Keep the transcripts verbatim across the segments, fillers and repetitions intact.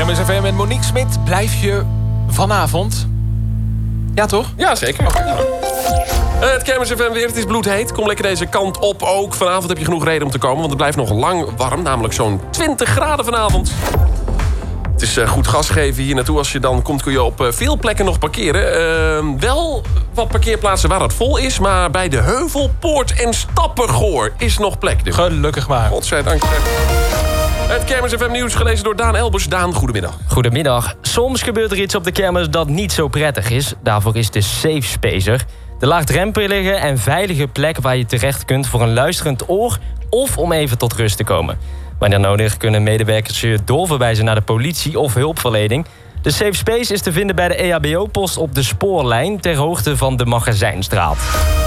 Kermis F M en Monique Smit, blijf je vanavond? Ja, toch? Ja, zeker. Okay. Ja. Uh, het Kermis F M weer, het is bloedheet. Kom lekker deze kant op ook. Vanavond heb je genoeg reden om te komen, want het blijft nog lang warm. Namelijk zo'n twintig graden vanavond. Het is uh, goed gas geven hier naartoe. Als je dan komt kun je op uh, veel plekken nog parkeren. Uh, wel wat parkeerplaatsen waar het vol is. Maar bij de Heuvelpoort en Stappengoor is nog plek. Dus. Gelukkig maar. Godzijdank. Het Kermis F M nieuws gelezen door Daan Elbers. Daan, goedemiddag. Goedemiddag. Soms gebeurt er iets op de kermis dat niet zo prettig is. Daarvoor is de Safe Space er. De laagdrempelige en veilige plek waar je terecht kunt voor een luisterend oor of om even tot rust te komen. Wanneer nodig kunnen medewerkers je doorverwijzen naar de politie of hulpverlening. De Safe Space is te vinden bij de E H B O-post op de spoorlijn ter hoogte van de Magazijnstraat.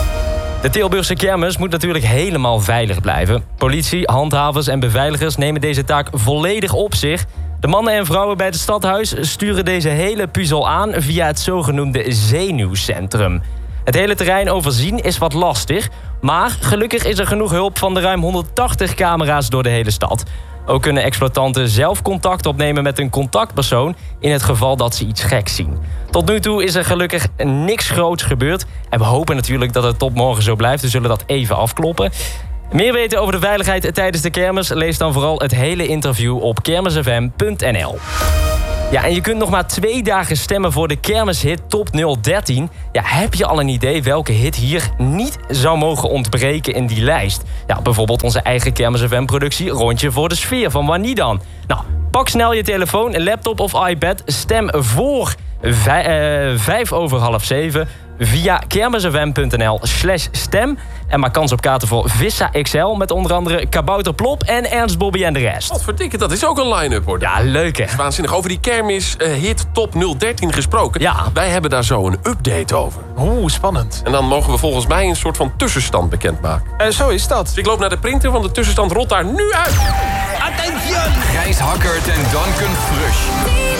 De Tilburgse kermis moet natuurlijk helemaal veilig blijven. Politie, handhavers en beveiligers nemen deze taak volledig op zich. De mannen en vrouwen bij het stadhuis sturen deze hele puzzel aan via het zogenoemde zenuwcentrum. Het hele terrein overzien is wat lastig, maar gelukkig is er genoeg hulp van de ruim honderdtachtig camera's door de hele stad. Ook kunnen exploitanten zelf contact opnemen met een contactpersoon in het geval dat ze iets geks zien. Tot nu toe is er gelukkig niks groots gebeurd en we hopen natuurlijk dat het tot morgen zo blijft. We zullen dat even afkloppen. Meer weten over de veiligheid tijdens de kermis? Lees dan vooral het hele interview op kermis f m punt n l. Ja, en je kunt nog maar twee dagen stemmen voor de kermishit Top nul dertien. Ja, heb je al een idee welke hit hier niet zou mogen ontbreken in die lijst? Ja, bijvoorbeeld onze eigen Kermis F M-productie Rondje voor de Sfeer van Wanneer dan? Nou, pak snel je telefoon, laptop of iPad. Stem voor vij, uh, vijf over half zeven via kermisfm punt n l slash stem. En maak kans op kaarten voor Vissa X L met onder andere Kabouter Plop en Ernst Bobby en de rest. Wat verdikke, dat is ook een line-up hoor. Ja, leuk hè. Dat is waanzinnig. Over die kermis-hit uh, Top nul dertien gesproken. Ja. Wij hebben daar zo een update over. Oeh, spannend. En dan mogen we volgens mij een soort van tussenstand bekendmaken. Uh, zo is dat. Dus ik loop naar de printer, want de tussenstand rolt daar nu uit. Attention! Gijs Hakkert en Duncan Frush.